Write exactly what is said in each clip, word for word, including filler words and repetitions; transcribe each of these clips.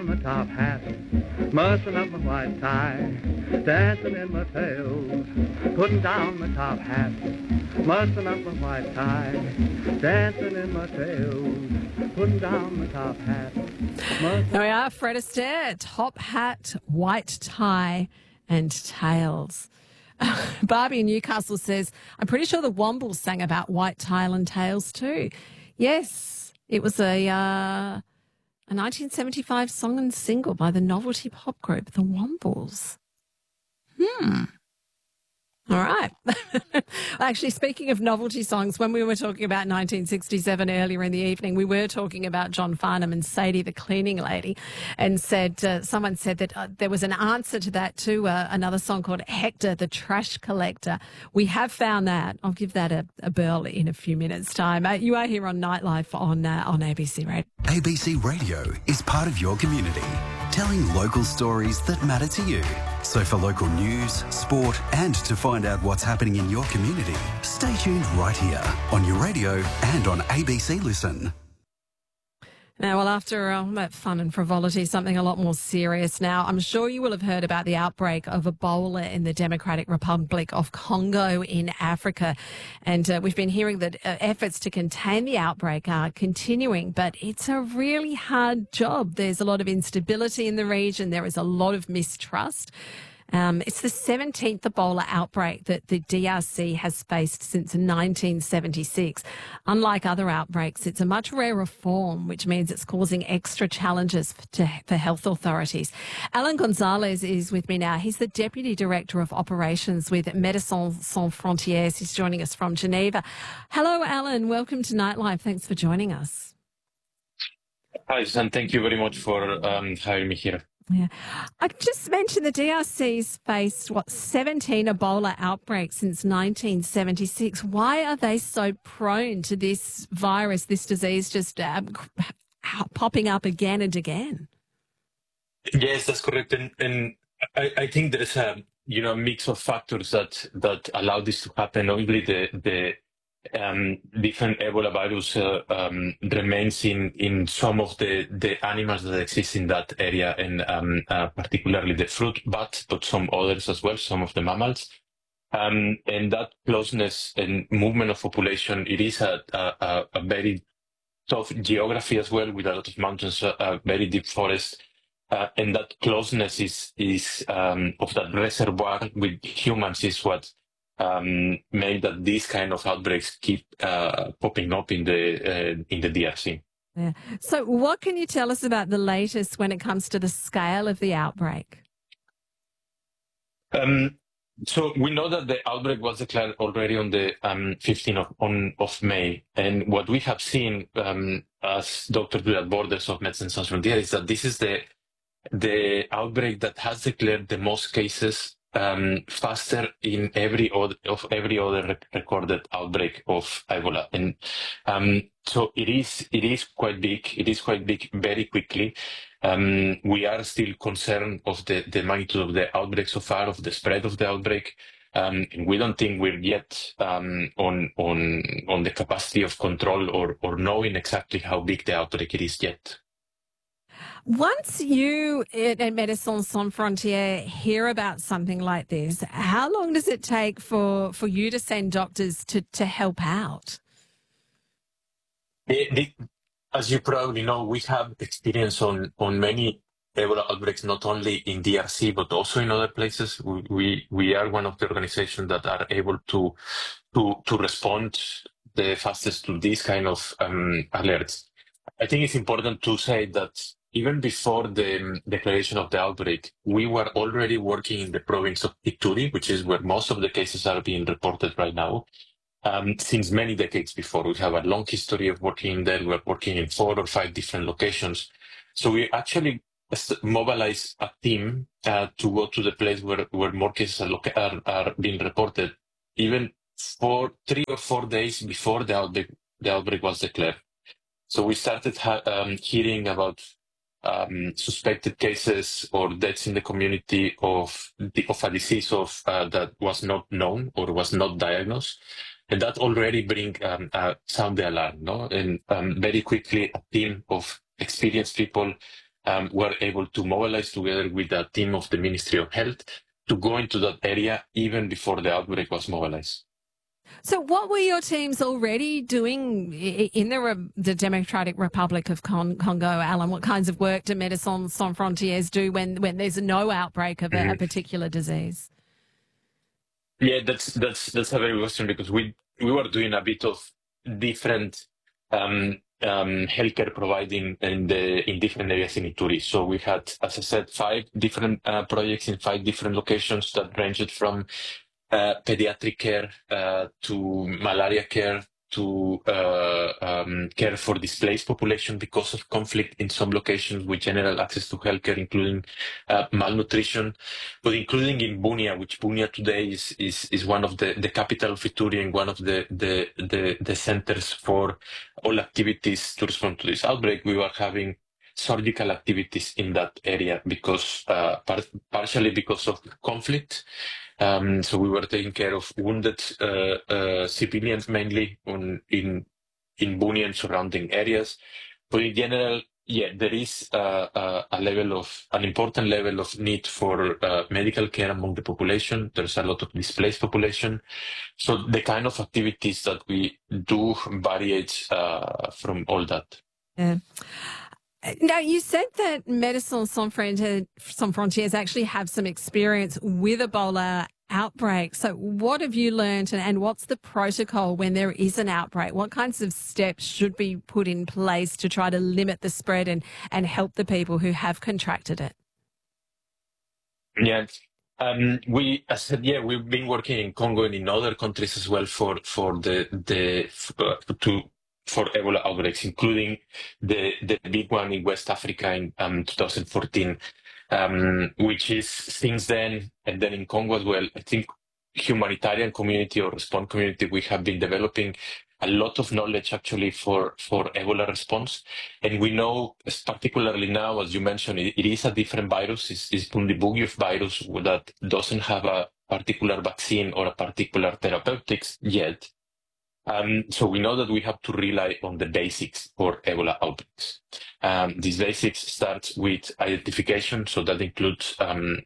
down my top hat, mussing up my white tie, dancing in my tails, putting down my top hat, mussing up my white tie, dancing in my tails, putting down my top hat. There we are, Fred Astaire, top hat, white tie and tails. Barbie in Newcastle says, I'm pretty sure the Wombles sang about white tail and tails too. Yes, it was a uh, a nineteen seventy-five song and single by the novelty pop group, the Wombles. Hmm. All right. Actually, speaking of novelty songs, when we were talking about nineteen sixty-seven earlier in the evening, we were talking about John Farnham and Sadie the cleaning lady, and said uh, someone said that uh, there was an answer to that to uh, another song called Hector the Trash Collector. We have found that. I'll give that a, a burl in a few minutes' time. Uh, you are here on Nightlife on uh, on A B C Radio. A B C Radio is part of your community, telling local stories that matter to you. So for local news, sport, and to find out what's happening in your community, stay tuned right here on your radio and on A B C Listen. Now, well, after all that fun and frivolity, something a lot more serious now. I'm sure you will have heard about the outbreak of Ebola in the Democratic Republic of Congo in Africa. And uh, we've been hearing that uh, efforts to contain the outbreak are continuing, but it's a really hard job. There's a lot of instability in the region. There is a lot of mistrust. Um, it's the seventeenth Ebola outbreak that the D R C has faced since nineteen seventy-six. Unlike other outbreaks, it's a much rarer form, which means it's causing extra challenges to, for health authorities. Alan Gonzalez is with me now. He's the Deputy Director of Operations with Médecins Sans Frontières. He's joining us from Geneva. Hello, Alan. Welcome to Nightlife. Thanks for joining us. Hi, Susan. Thank you very much for um, having me here. Yeah. I just mentioned the D R C's faced, what, seventeen Ebola outbreaks since nineteen seventy-six. Why are they so prone to this virus, this disease just um, popping up again and again? Yes, that's correct. And, and I, I think there's a you know mix of factors that, that allow this to happen. Obviously, the, the um, different Ebola virus uh, um, remains in, in some of the, the animals that exist in that area, and um, uh, particularly the fruit bats, but some others as well, some of the mammals. Um, and that closeness and movement of population, it is a, a, a very tough geography as well, with a lot of mountains, a, a very deep forest. Uh, and that closeness is, is um, of that reservoir with humans is what Um, made that these kind of outbreaks keep uh, popping up in the uh, in the D R C. Yeah. So what can you tell us about the latest when it comes to the scale of the outbreak? Um, so we know that the outbreak was declared already on the um, fifteenth of, on, of May. And what we have seen um, as Doctors Without Borders of Médecins Sans Frontières is that this is the, the outbreak that has declared the most cases Um, faster in every other of every other rec recorded outbreak of Ebola, and um, so it is it is quite big. It is quite big very quickly. Um, we are still concerned of the the magnitude of the outbreak so far, of the spread of the outbreak, um, and we don't think we're yet um, on on on the capacity of control or or knowing exactly how big the outbreak it is yet. Once you at Médecins Sans Frontières hear about something like this, how long does it take for, for you to send doctors to, to help out? It, it, as you probably know, we have experience on, on many Ebola outbreaks, not only in D R C, but also in other places. We, we, we are one of the organizations that are able to, to, to respond the fastest to these kind of um, alerts. I think it's important to say that even before the um, declaration of the outbreak, we were already working in the province of Ituri, which is where most of the cases are being reported right now, um, since many decades before. We have a long history of working there. We're working in four or five different locations. So we actually mobilized a team uh, to go to the place where, where more cases are, are, are being reported, even for three or four days before the outbreak, the outbreak was declared. So we started ha um, hearing about Um, suspected cases or deaths in the community of the, of a disease of uh, that was not known or was not diagnosed, and that already bring um, uh, sound the alarm, no? And um, very quickly, a team of experienced people um, were able to mobilize together with a team of the Ministry of Health to go into that area even before the outbreak was mobilized. So what were your teams already doing in the, the Democratic Republic of Congo, Alan? What kinds of work do Médecins Sans Frontières do when, when there's no outbreak of a, mm-hmm. a particular disease? Yeah, that's that's that's a very good question, because we we were doing a bit of different um, um, healthcare providing in the in different areas in Ituri. So we had, as I said, five different uh, projects in five different locations that ranged from uh, pediatric care uh, to malaria care to uh, um, care for displaced population because of conflict in some locations with general access to healthcare, including uh, malnutrition, but including in Bunia, which Bunia today is is, is one of the, the capital of Ituri and one of the, the, the, the centers for all activities to respond to this outbreak. We were having surgical activities in that area because uh, par partially because of conflict. Um, so we were taking care of wounded uh, uh, civilians mainly on, in in Bunia and surrounding areas. But in general, yeah, there is uh, uh, a level of an important level of need for uh, medical care among the population. There's a lot of displaced population. So the kind of activities that we do varies uh, from all that. Yeah. Now, you said that Médecins Sans Frontières actually have some experience with Ebola outbreaks. So what have you learned, and, and what's the protocol when there is an outbreak? What kinds of steps should be put in place to try to limit the spread and, and help the people who have contracted it? Yeah. Um, we, as I said, yeah, we've been working in Congo and in other countries as well for, for the, the, uh, to, for Ebola outbreaks, including the, the big one in West Africa in um, two thousand fourteen, um, which is since then, and then in Congo as well, I think humanitarian community or response community, we have been developing a lot of knowledge actually for, for Ebola response. And we know, particularly now, as you mentioned, it, it is a different virus. It's, it's Bundibugyo virus that doesn't have a particular vaccine or a particular therapeutics yet. Um, so we know that we have to rely on the basics for Ebola outbreaks. Um, these basics start with identification, so that includes um,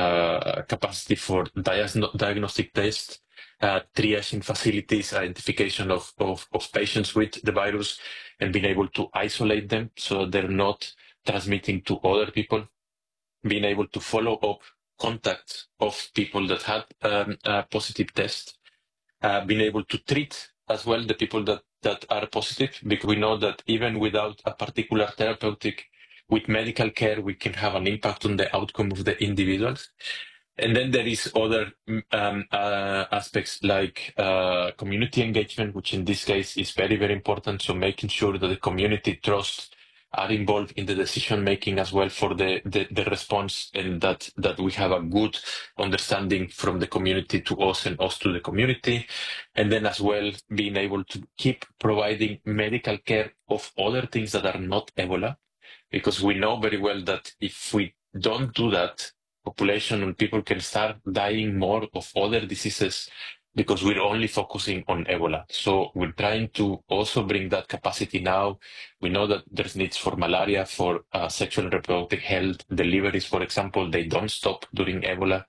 uh, capacity for diagno diagnostic tests, uh, triaging facilities, identification of, of, of patients with the virus, and being able to isolate them so they're not transmitting to other people, being able to follow up contacts of people that had um, a positive test, uh, being able to treat as well the people that, that are positive, because we know that even without a particular therapeutic, with medical care, we can have an impact on the outcome of the individuals. And then there is other um, uh, aspects like uh, community engagement, which in this case is very, very important. So making sure that the community trusts are involved in the decision making as well for the, the, the response, and that, that we have a good understanding from the community to us and us to the community. And then as well, being able to keep providing medical care of other things that are not Ebola, because we know very well that if we don't do that, population and people can start dying more of other diseases because we're only focusing on Ebola. So we're trying to also bring that capacity now. We know that there's needs for malaria, for uh, sexual and reproductive health, deliveries, for example, they don't stop during Ebola,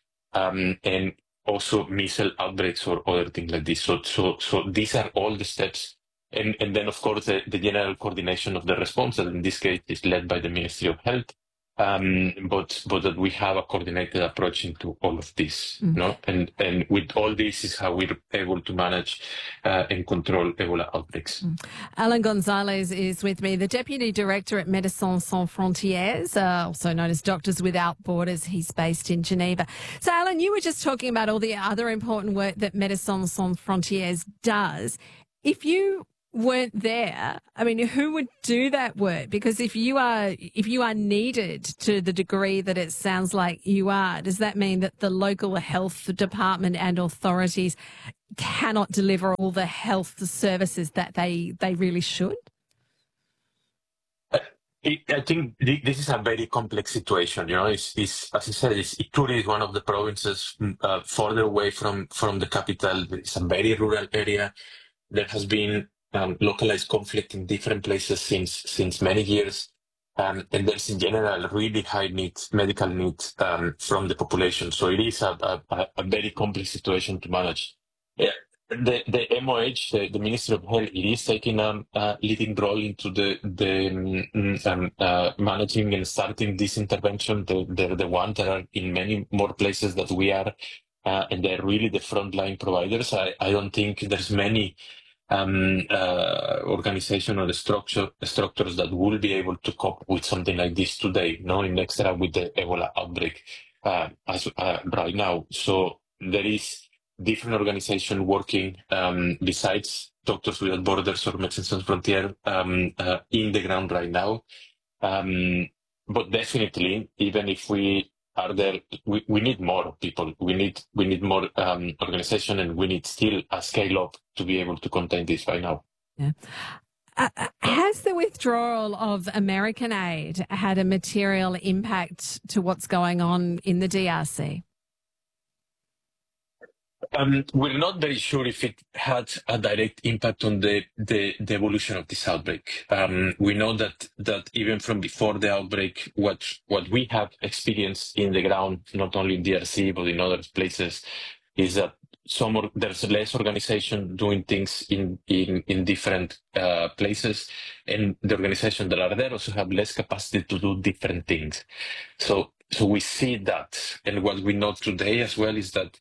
um, and also measles outbreaks or other things like this. So, so, so these are all the steps. And, and then, of course, the, the general coordination of the response, that in this case is led by the Ministry of Health. Um, but but that we have a coordinated approach into all of this, mm. no? And and with all this is how we're able to manage uh, and control Ebola outbreaks. Mm. Alan Gonzalez is with me, the Deputy Director at Médecins Sans Frontières, uh, also known as Doctors Without Borders. He's based in Geneva. So, Alan, you were just talking about all the other important work that Médecins Sans Frontières does. If you weren't there, I mean, who would do that work? Because if you are if you are needed to the degree that it sounds like you are, does that mean that the local health department and authorities cannot deliver all the health services that they they really should? I think this is a very complex situation. You know, it's, it's as I said, it's, Ituri is one of the provinces uh, further away from from the capital. It's a very rural area. There has been Um, localized conflict in different places since since many years. Um, and there's in general really high needs, medical needs um, from the population. So it is a, a, a very complex situation to manage. Yeah. The, the M O H, the, the Ministry of Health, it is taking a, a leading role into the, the mm, um, uh, managing and starting this intervention. They, they're the ones that are in many more places that we are, uh, and they're really the frontline providers. I, I don't think there's many um, uh, organization or the structure structures that will be able to cope with something like this today, no, in extra with the Ebola outbreak uh, as uh, right now. So there is different organization working um, besides Doctors Without Borders or Médecins Sans Frontières um, uh, in the ground right now. Um, but definitely, even if we are there, we, we need more people. We need we need more um, organization, and we need still a scale up to be able to contain this right now. Yeah. Uh, has the withdrawal of American aid had a material impact to what's going on in the D R C? Um, we're not very sure if it had a direct impact on the, the, the evolution of this outbreak. Um, we know that that even from before the outbreak, what what we have experienced in the ground, not only in D R C but in other places, is that some or, there's less organization doing things in in in different uh, places, and the organizations that are there also have less capacity to do different things. So so we see that, and what we know today as well is that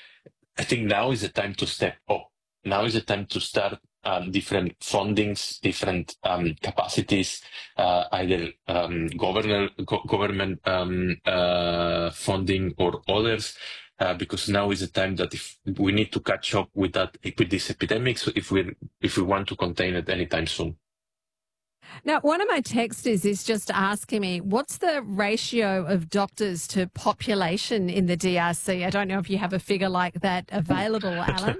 I think now is the time to step up. Now is the time to start um, different fundings, different um, capacities, uh, either um, governor, go- government um, uh, funding or others, uh, because now is the time that if we need to catch up with that with this epidemic, so if we if we want to contain it anytime soon. Now, one of my texters is just asking me, what's the ratio of doctors to population in the D R C? I don't know if you have a figure like that available, Alan.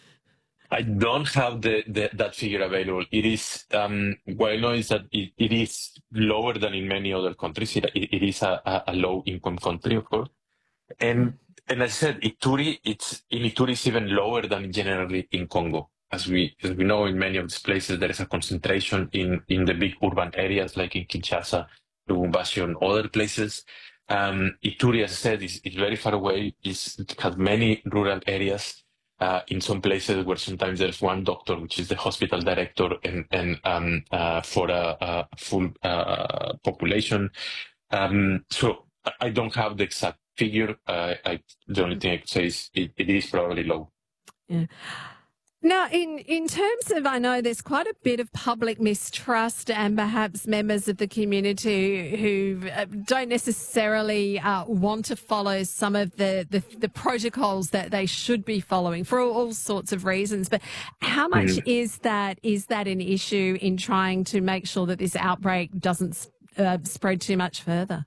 I don't have the, the that figure available. It is um, what I know is that it, it is lower than in many other countries. It, it, it is a, a low income country, of course, and and as I said, Ituri, it's in Ituri is even lower than generally in Congo. As we as we know, in many of these places, there is a concentration in, in the big urban areas, like in Kinshasa, Lubumbashi, and other places. Um, Ituri, as I said, is, is very far away. It's, it has many rural areas. Uh, in some places where sometimes there's one doctor, which is the hospital director, and, and um, uh, for a, a full uh, population. Um, so I don't have the exact figure. Uh, I, the only thing I could say is it, it is probably low. Yeah. Now, in, in terms of, I know there's quite a bit of public mistrust and perhaps members of the community who uh, don't necessarily uh, want to follow some of the, the, the protocols that they should be following for all, all sorts of reasons. But how much mm. is that is that an issue in trying to make sure that this outbreak doesn't uh, spread too much further?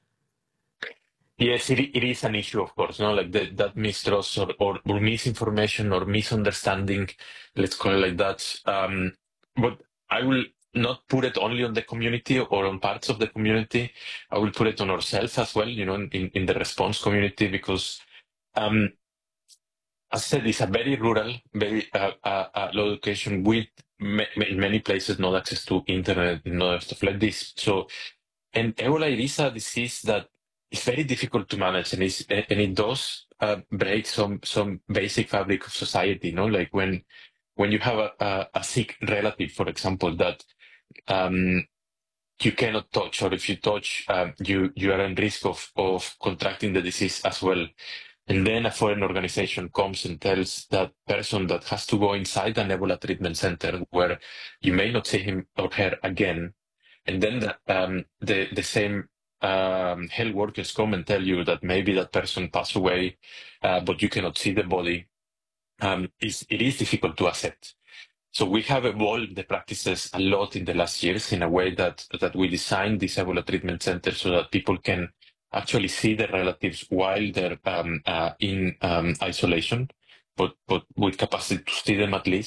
Yes, it, it is an issue, of course, no, like the, that mistrust or, or, or misinformation or misunderstanding, let's call it like that. Um, but I will not put it only on the community or on parts of the community. I will put it on ourselves as well, you know, in, in the response community, because, um, as I said, it's a very rural, very uh, uh, uh, low location with ma- in many places not access to internet and other stuff like this. So, and Ebola, it is a disease that it's very difficult to manage, and, it's, and it does uh, break some some basic fabric of society. You know, like when when you have a, a, a sick relative, for example, that um, you cannot touch, or if you touch, um, you you are in risk of of contracting the disease as well. And then a foreign organization comes and tells that person that has to go inside an Ebola treatment center where you may not see him or her again, and then the um, the, the same Um, health workers come and tell you that maybe that person passed away, uh, but you cannot see the body. Um, it's, it is difficult to accept. So we have evolved the practices a lot in the last years in a way that that we designed this Ebola treatment center so that people can actually see their relatives while they're um, uh, in um, isolation, but but with capacity to see them at least.